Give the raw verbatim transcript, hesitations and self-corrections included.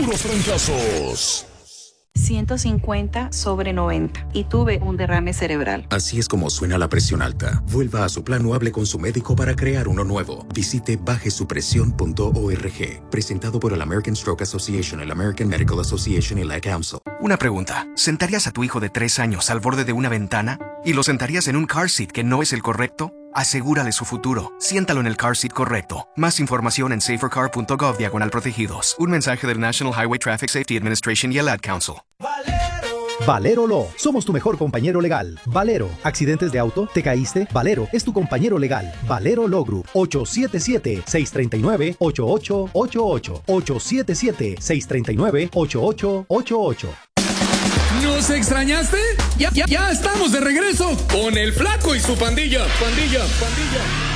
puros trancazos. ciento cincuenta sobre noventa y tuve un derrame cerebral. Así es como suena la presión alta. Vuelva a su plan o hable con su médico para crear uno nuevo. Visite baje su presión punto org. Presentado por el American Stroke Association, el American Medical Association y la Council. Una pregunta. ¿Sentarías a tu hijo de tres años al borde de una ventana? ¿Y lo sentarías en un car seat que no es el correcto? Asegúrale su futuro. Siéntalo en el car seat correcto. Más información en safercar punto gov diagonal protegidos. Un mensaje del National Highway Traffic Safety Administration y el Ad Council. Valero Law. Somos tu mejor compañero legal. Valero. ¿Accidentes de auto? ¿Te caíste? Valero es tu compañero legal. Valero Law Group. ocho siete siete, seis tres nueve, ocho ocho ocho ocho. ocho siete siete, seis tres nueve, ocho ocho ocho ocho. ¿Nos extrañaste? Ya, ya, ya estamos de regreso con el Flaco y su pandilla. Pandilla, pandilla.